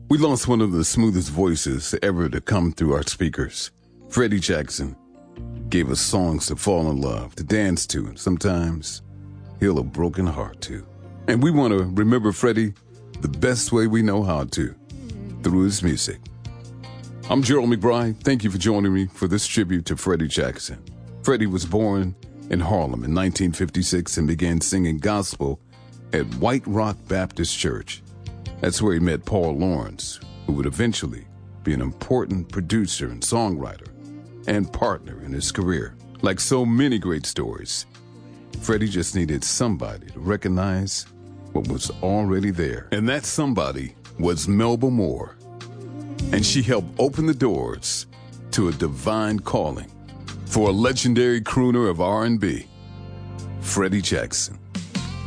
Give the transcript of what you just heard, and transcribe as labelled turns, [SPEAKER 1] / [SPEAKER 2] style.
[SPEAKER 1] We lost one of the smoothest voices ever to come through our speakers. Freddie Jackson gave us songs to fall in love, to dance to, and sometimes heal a broken heart to. And we want to remember Freddie the best way we know how to, through his music. I'm Gerald McBride. Thank you for joining me for this tribute to Freddie Jackson. Freddie was born in Harlem in 1956 and began singing gospel at White Rock Baptist Church. That's where he met Paul Lawrence, who would eventually be an important producer and songwriter and partner in his career. Like so many great stories, Freddie just needed somebody to recognize what was already there. And that somebody was Melba Moore. And she helped open the doors to a divine calling for a legendary crooner of R&B, Freddie Jackson.